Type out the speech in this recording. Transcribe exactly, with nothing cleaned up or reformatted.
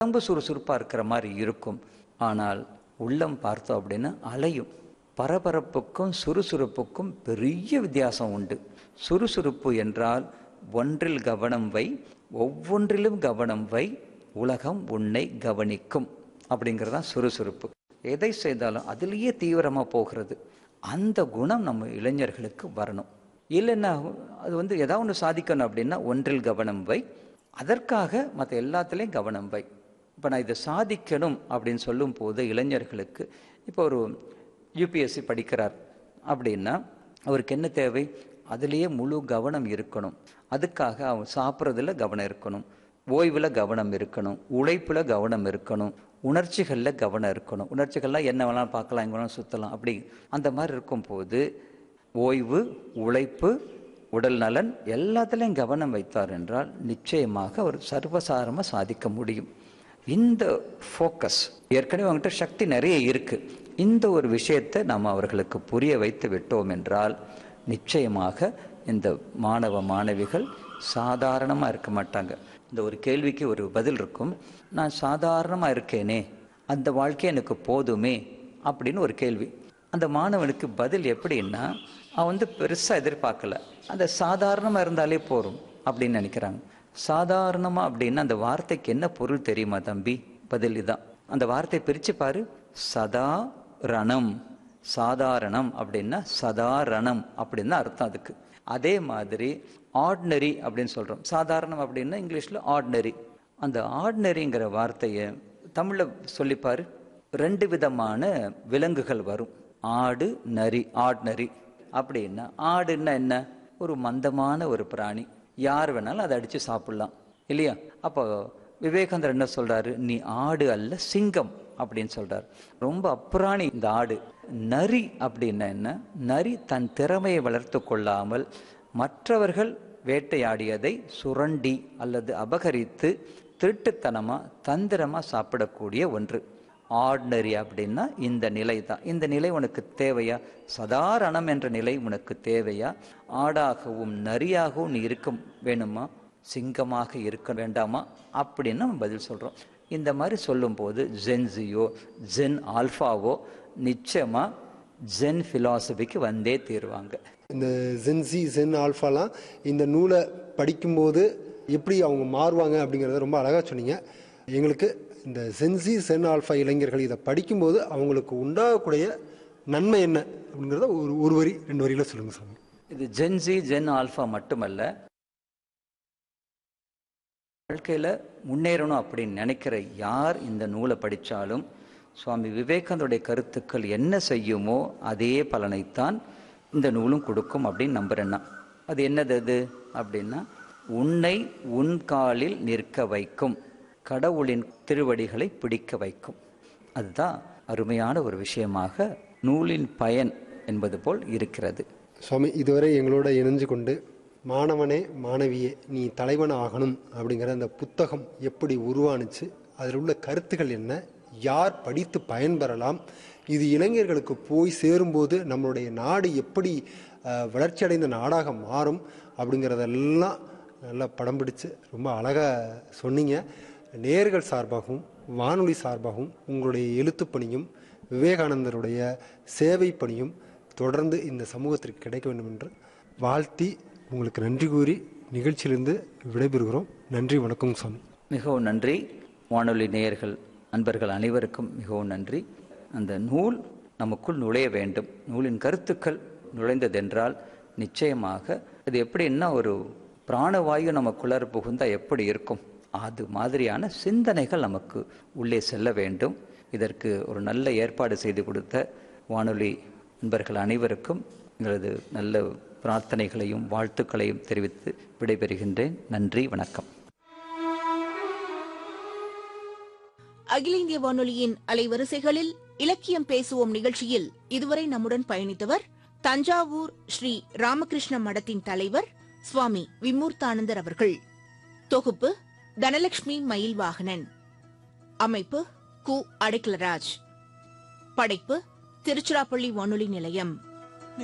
உடம்பு சுறுசுறுப்பாக இருக்கிற மாதிரி இருக்கும். ஆனால் உள்ளம் பார்த்தோம் அப்படின்னா அலையும். பரபரப்புக்கும் சுறுசுறுப்புக்கும் பெரிய வித்தியாசம் உண்டு. சுறுசுறுப்பு என்றால் ஒன்றில் கவனம் வை, ஒவ்வொன்றிலும் கவனம் வை, உலகம் உன்னை கவனிக்கும் அப்படிங்கிறதான் சுறுசுறுப்பு. எதை செய்தாலும் அதிலேயே தீவிரமாக போகிறது. அந்த குணம் நம்ம இளைஞர்களுக்கு வரணும். இல்லைன்னா அது வந்து ஏதாவது ஒன்று சாதிக்கணும் அப்படின்னா ஒன்றில் கவனம் வை, அதற்காக மற்ற எல்லாத்துலேயும் கவனம் வை. இப்போ நான் இதை சாதிக்கணும் அப்படின்னு சொல்லும் போது இளைஞர்களுக்கு, இப்போ ஒரு யூபிஎஸ்சி படிக்கிறார் அப்படின்னா அவருக்கு என்ன தேவை? அதுலேயே முழு கவனம் இருக்கணும். அதுக்காக அவன் சாப்பிட்றதுல கவனம் இருக்கணும், ஓய்வில் கவனம் இருக்கணும், உழைப்பில் கவனம் இருக்கணும், உணர்ச்சிகளில் கவனம் இருக்கணும். உணர்ச்சிகள்லாம் என்ன வேணாலும் பார்க்கலாம், எங்கே வேணாலும் சுற்றலாம், அப்படி அந்த மாதிரி இருக்கும்போது ஓய்வு, உழைப்பு, உடல் நலன் எல்லாத்துலேயும் கவனம் வைத்தார் என்றால் நிச்சயமாக அவர் சர்வசாரமாக சாதிக்க முடியும். இந்த ஃபோக்கஸ், ஏற்கனவே அவங்ககிட்ட சக்தி நிறைய இருக்குது, இந்த ஒரு விஷயத்தை நாம் அவர்களுக்கு புரிய வைத்து விட்டோம் என்றால் நிச்சயமாக இந்த மாணவ மாணவிகள் சாதாரணமாக இருக்க மாட்டாங்க. இந்த ஒரு கேள்விக்கு ஒரு பதில் இருக்கும். நான் சாதாரணமாக இருக்கேனே, அந்த வாழ்க்கை எனக்கு போதுமே அப்படின்னு ஒரு கேள்வி. அந்த மாணவனுக்கு பதில் எப்படின்னா, அவன் வந்து பெருசாக எதிர்பார்க்கல, அந்த சாதாரணமாக இருந்தாலே போதும் அப்படின்னு நினைக்கிறாங்க. சாதாரணமாக அப்படின்னா அந்த வார்த்தைக்கு என்ன பொருள் தெரியுமா தம்பி? பதில் இதுதான். அந்த வார்த்தையை பிரித்து பாரு. சதா ரணம். சாதாரணம் அப்படின்னா சதாரணம் அப்படின்னு அர்த்தம் அதுக்கு. அதே மாதிரி ஆர்டினரி அப்படின்னு சொல்கிறோம். சாதாரணம் அப்படின்னா இங்கிலீஷில் ஆர்டினரி. அந்த ஆர்டினரிங்கிற வார்த்தையை தமிழில் சொல்லிப்பார். ரெண்டு விதமான விலங்குகள் வரும், ஆடு நரி. ஆர்டினரி அப்படின்னா, ஆடுன்னா என்ன? ஒரு மந்தமான ஒரு பிராணி, யார் வேணாலும் அதை அடித்து சாப்பிட்லாம் இல்லையா? அப்போ விவேகானந்தர் என்ன சொல்கிறாரு? நீ ஆடு அல்ல, சிங்கம் அப்படின்னு சொல்கிறார். ரொம்ப அப்புறாணி இந்த ஆடு. நரி அப்படின்னா என்ன? நரி தன் திறமையை வளர்த்து கொள்ளாமல் மற்றவர்கள் வேட்டையாடியதை சுரண்டி அல்லது அபகரித்து திருட்டுத்தனமாக தந்திரமாக சாப்பிடக்கூடிய ஒன்று. ஆர்டினரி அப்படின்னா இந்த நிலை தான். இந்த நிலை உனக்கு தேவையா? சாதாரணம் என்ற நிலை உனக்கு தேவையா? ஆடாகவும் நரியாகவும் நீ இருக்க வேணுமா? சிங்கமாக இருக்க வேண்டாமா? அப்படின்னு நம்ம பதில் சொல்கிறோம். இந்த மாதிரி சொல்லும்போது ஜென்சியோ ஜென் ஆல்ஃபாவோ நிச்சயமாக ஜென் ஃபிலாசபிக்கு வந்தே தீருவாங்க. இந்த ஜென்சி ஜென் ஆல்ஃபாலாம் இந்த நூலை படிக்கும்போது எப்படி அவங்க மாறுவாங்க அப்படிங்கிறத ரொம்ப அழகாக சொன்னீங்க. எங்களுக்கு இந்த ஜென்சி ஜென் ஆல்ஃபா இளைஞர்கள் இதை படிக்கும்போது அவங்களுக்கு உண்டாகக்கூடிய நன்மை என்ன அப்படிங்கிறத ஒரு ஒரு வரி ரெண்டு வரியில் சொல்லுங்கள் சார். இது ஜென்சி ஜென் ஆல்ஃபா மட்டுமல்ல, வாழ்க்கையில் முன்னேறணும் அப்படின்னு நினைக்கிற யார் இந்த நூலை படித்தாலும் சுவாமி விவேகானந்தருடைய கருத்துக்கள் என்ன செய்யுமோ அதே பலனைத்தான் இந்த நூலும் கொடுக்கும் அப்படின்னு நம்புறேன்னா. அது என்னது அது அப்படின்னா, உன்னை உன் காலில் நிற்க வைக்கும், கடவுளின் திருவடிகளை பிடிக்க வைக்கும். அதுதான் அருமையான ஒரு விஷயமாக நூலின் பயன் என்பது போல் இருக்கிறது. சுவாமி, இதுவரை எங்களோட இணைஞ்சு கொண்டு மாணவனே மாணவியே நீ தலைவன் ஆகணும் அப்படிங்கிற அந்த புத்தகம் எப்படி உருவானுச்சு, அதில் உள்ள கருத்துக்கள் என்ன, யார் படித்து பயன்பெறலாம், இது இளைஞர்களுக்கு போய் சேரும்போது நம்மளுடைய நாடு எப்படி வளர்ச்சி அடைந்த நாடாக மாறும் அப்படிங்கிறதெல்லாம் நல்லா படம் பிடிச்சு ரொம்ப அழகாக சொன்னீங்க. நேயர்கள் சார்பாகவும் வானொலி சார்பாகவும் உங்களுடைய எழுத்துப்பணியும் விவேகானந்தருடைய சேவை பணியும் தொடர்ந்து இந்த சமூகத்திற்கு கிடைக்க வேண்டும் என்று வாழ்த்தி உங்களுக்கு நன்றி கூறி நிகழ்ச்சியிலிருந்து விடைபெறுகிறோம். நன்றி, வணக்கம் சாமி. மிகவும் நன்றி. வானொலி நேயர்கள் அன்பர்கள் அனைவருக்கும் மிகவும் நன்றி. அந்த நூல் நமக்குள் நுழைய வேண்டும். நூலின் கருத்துக்கள் நுழைந்ததென்றால் நிச்சயமாக அது எப்படின்னா ஒரு பிராணவாயு நமக்குள்ளார புகுந்தா எப்படி இருக்கும், அது மாதிரியான சிந்தனைகள் நமக்கு உள்ளே செல்ல வேண்டும். இதற்கு ஒரு நல்ல ஏற்பாடு செய்து கொடுத்த வானொலி நண்பர்கள் அனைவருக்கும் எங்களது நல்ல பிரார்த்தனைகளையும் வாழ்த்துக்களையும் தெரிவித்து விடைபெறுகின்றேன். நன்றி, வணக்கம். அகில இந்திய வானொலியின் அலைவரிசைகளில் இலக்கியம் பேசுவோம் நிகழ்ச்சியில் இதுவரை நம்முடன் பயணித்தவர் தஞ்சாவூர் ஸ்ரீ ராமகிருஷ்ண மடத்தின் தலைவர் சுவாமி விமூர்த்தானந்தர் அவர்கள். தொகுப்பு தனலட்சுமி மயில்வாகனன். அமைப்பு கு அடைக்கலராஜ். படைப்பு திருச்சிராப்பள்ளி வானொலி நிலையம்.